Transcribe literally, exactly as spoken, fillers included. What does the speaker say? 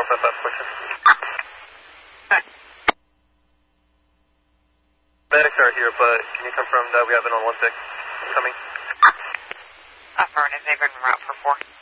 one five five, question. Hi. Medics are here, but can you confirm that we have an on one six coming? Affirmative, they've been en route for four.